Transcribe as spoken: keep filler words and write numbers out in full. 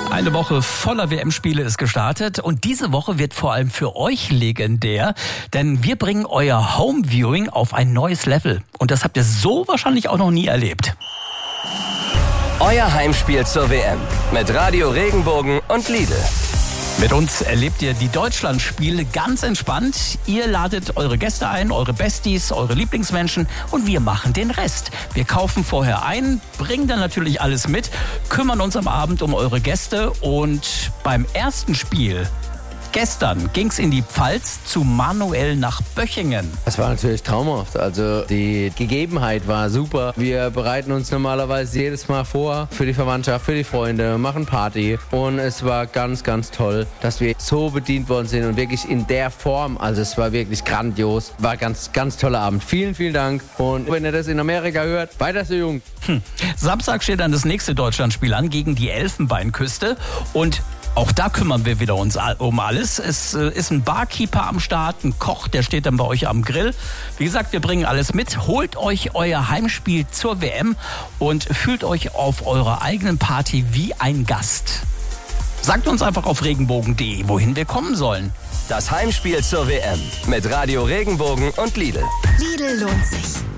Eine Woche voller W M-Spiele ist gestartet und diese Woche wird vor allem für euch legendär, denn wir bringen euer Home-Viewing auf ein neues Level. Und das habt ihr so wahrscheinlich auch noch nie erlebt. Euer Heimspiel zur W M mit Radio Regenbogen und Lidl. Mit uns erlebt ihr die Deutschlandspiele ganz entspannt. Ihr ladet eure Gäste ein, eure Besties, eure Lieblingsmenschen und wir machen den Rest. Wir kaufen vorher ein, bringen dann natürlich alles mit, kümmern uns am Abend um eure Gäste und beim ersten Spiel gestern ging's in die Pfalz zu Manuel nach Böchingen. Das war natürlich traumhaft. Also die Gegebenheit war super. Wir bereiten uns normalerweise jedes Mal vor für die Verwandtschaft, für die Freunde, machen Party. Und es war ganz, ganz toll, dass wir so bedient worden sind und wirklich in der Form. Also es war wirklich grandios. War ganz, ganz toller Abend. Vielen, vielen Dank. Und wenn ihr das in Amerika hört, weiter so jung. Hm. Samstag steht dann das nächste Deutschlandspiel an gegen die Elfenbeinküste und auch da kümmern wir wieder uns um alles. Es ist ein Barkeeper am Start, ein Koch, der steht dann bei euch am Grill. Wie gesagt, wir bringen alles mit. Holt euch euer Heimspiel zur W M und fühlt euch auf eurer eigenen Party wie ein Gast. Sagt uns einfach auf regenbogen punkt de, wohin wir kommen sollen. Das Heimspiel zur W M mit Radio Regenbogen und Lidl. Lidl lohnt sich.